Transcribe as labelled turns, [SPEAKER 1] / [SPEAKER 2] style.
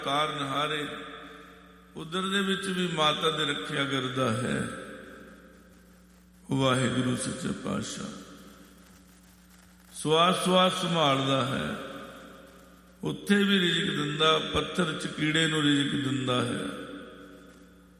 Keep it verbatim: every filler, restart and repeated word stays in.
[SPEAKER 1] ਤਾਰਨ ਹਾਰੇ ਉਦਰ ਦੇ ਵਿੱਚ ਵੀ ਮਾਤਾ ਦੀ ਰੱਖਿਆ ਕਰਦਾ ਹੈ। ਵਾਹਿਗੁਰੂ ਸੱਚਾ ਪਾਤਸ਼ਾਹ ਸਵਾਸ ਸਵਾਸ ਸੰਭਾਲਦਾ ਹੈ। ਉੱਥੇ ਵੀ ਰਿਜ਼ਕ ਦਿੰਦਾ, ਪੱਥਰ ਚ ਕੀੜੇ ਨੂੰ ਰਿਜ਼ਕ ਦਿੰਦਾ ਹੈ।